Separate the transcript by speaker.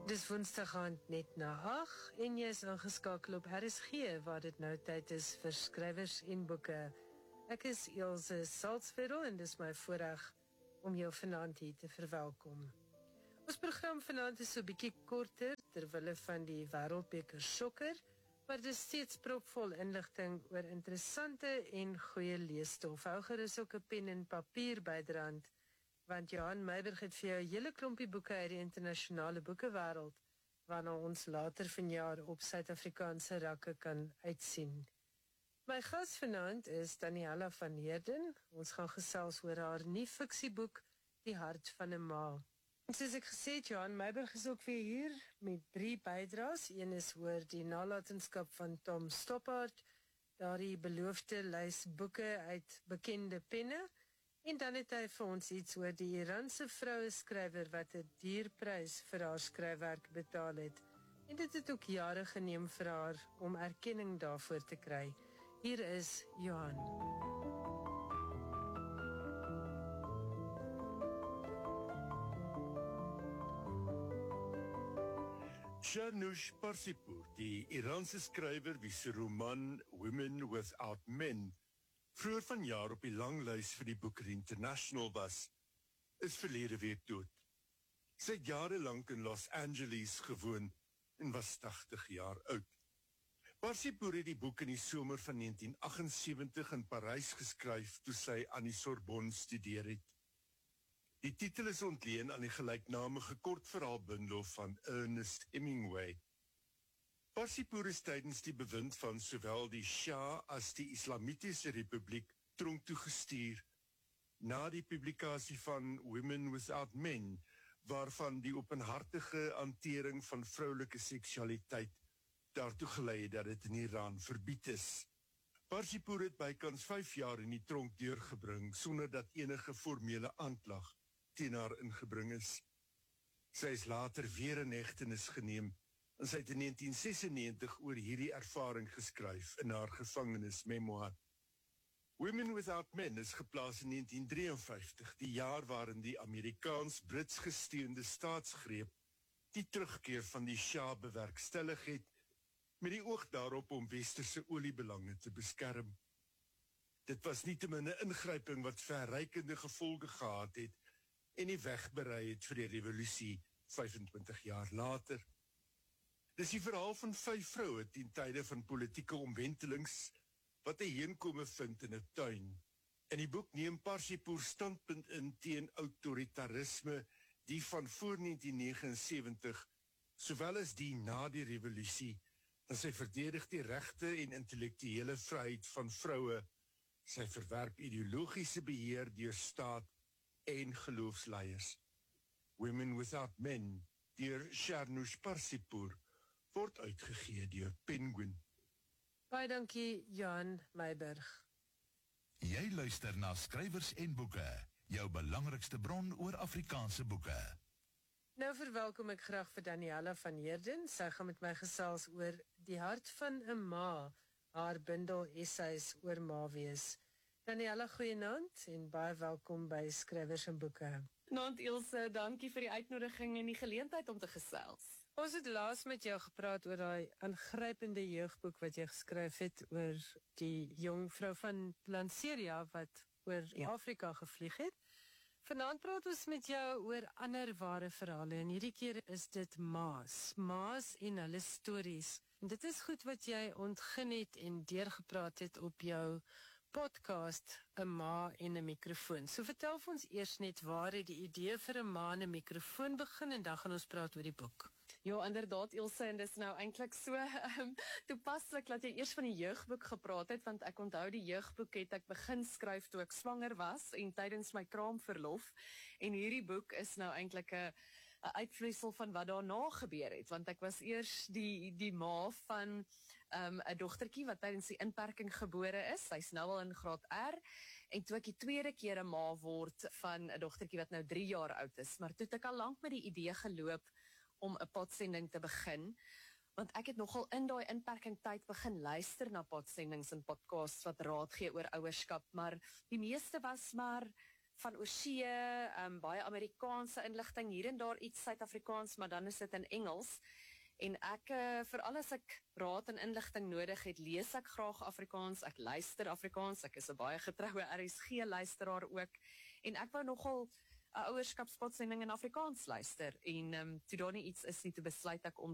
Speaker 1: Dis Woensdag aand net na 8 en jy is ingeskakel op RSG waar dit nou tyd is vir skrywers en boeke. Ek is Ilse Salzwetel en dis my voorreg om jou vanaand hier te verwelkom. Ons program vanaand is so bietjie korter terwille van die Wêreldbeker sokker, maar dit is steeds propvol inligting oor interessante en goeie leesstof. Hou gerus ook 'n pen en papier byderhand, want Johan Meiberg het vir jou 'n hele klompie boeke uit die internasionale boekewêreld, waarna ons later vanjaar op Suid-Afrikaanse rakke kan uitsien. My gas vanaand is Daniella van Heerden. Ons gaan gesels oor haar nuwe fiksieboek, Die Hart van 'n Ma. En soos ek gesê het, Johan Meiberg is ook weer hier met 3 bydraes. Een is oor die nalatenskap van Tom Stoppard, daardie beloofde lys boeke uit bekende penne. En dan het hy vir ons iets oor die Iranse vroueskrywer wat 'n duur prys vir haar skryfwerk betaal het. En dit het ook jare geneem vir haar om erkenning daarvoor te kry. Hier is Johan.
Speaker 2: Sharnush Parsipour, die Iranse skrywer wie se roman Women Without Men vroeër vanjaar op die langlys vir die Booker International was, is verlede week dood. Sy het jarelang in Los Angeles gewoon en was 80 jaar oud. Parsipour het die boek in die somer van 1978 in Parys geskryf toe sy aan die Sorbonne studeer het. Die titel is ontleen aan die gelyknamige kortverhaalbundel van Ernest Hemingway. Parsipour is tydens die bewind van sowel die Shah as die Islamitiese Republiek tronk toe gestuur na die publikasie van Women Without Men, waarvan die openhartige hantering van vroulike seksualiteit daartoe gelei het dat dit in Iran verbied is. Parsipour het bykans 5 jaar in die tronk deurgebring sonder dat enige formele aanklag teen haar ingebring is. Sy is later weer in hegtenis geneem en sy het in 1996 oor hierdie ervaring geskryf in haar gevangenismemoir. Women Without Men is geplaas in 1953, die jaar waarin die Amerikaans-Brits gesteunde staatsgreep die terugkeer van die Shah bewerkstellig het, met die oog daarop om westerse oliebelange te beskerm. Dit was nietemin 'n ingryping wat verrykende gevolge gehad het en die weg berei het vir die revolusie 25 jaar later. Dis die verhaal van 5 vroue ten tye van politieke omwentelings wat 'n heenkome vind in 'n tuin. In die boek neem Parsipour standpunt in teen autoritarisme, die van voor 1979, sowel as die na die revolusie, en sy verdedig die regte en intellektuele vryheid van vroue. Sy verwerp ideologiese beheer deur staat en geloofsleiers. Women Without Men, deur Sharnush Parsipour, word uitgegee deur Penguin.
Speaker 1: Baie dankie, Johan Meiberg.
Speaker 3: Jy luister na Skrywers en Boeke, jou belangrikste bron oor Afrikaanse boeke.
Speaker 1: Nou verwelkom ek graag vir Daniella van Heerden. Sy gaan met my gesels oor Die Hart van 'n Ma, haar bundel essays oor ma wees. Daniella, goeienaand en baie welkom by Skrywers en Boeke.
Speaker 4: Naand Ilse, dankie vir die uitnodiging en die geleentheid om te gesels.
Speaker 1: Ons het laas met jou gepraat oor daai aangrypende jeugboek wat jy geskryf het oor die jong vrou van Lanseria wat oor Afrika gevlieg het. Vanaand praat ons met jou oor ander ware verhale en hierdie keer is dit ma's en hulle stories. En dit is goed wat jy ontgin het en deurgepraat het op jou podcast 'n Ma en 'n mikrofoon. So vertel vir ons eers net waar het die idee vir 'n ma en 'n mikrofoon begin en dan gaan ons praat oor die boek.
Speaker 4: Ja, inderdaad Ilse, en dis nou eintlik so toepaslik dat jy eers van die jeugboek gepraat het, want ek onthou die jeugboek het ek begin skryf toe ek swanger was en tydens my kraamverlof, en hierdie boek is nou eintlik 'n uitvloeisel van wat daarna gebeur het, want ek was eers die ma van 'n dogtertjie wat tydens die inperking gebore is. Sy's nou al in graad R, en toe ek die tweede keer 'n ma word van 'n dogtertjie wat nou 3 jaar oud is, maar toe het ek al lank met die idee geloop om 'n podsending te begin, want ek het nogal in daai inperking tyd begin luister na podsendings en podcasts wat raad gee oor ouerskap, maar die meeste was maar van oorsee, baie Amerikaanse inligting, hier en daar iets Suid-Afrikaans, maar dan is dit in Engels. En ek, veral as ek raad en inligting nodig het, lees ek graag Afrikaans, ek luister Afrikaans, ek is 'n baie getroue RSG-luisteraar ook, en ek wou nogal 'n ouerskapspotsending in Afrikaans luister, en toe daar nie iets is nie, toe besluit ek om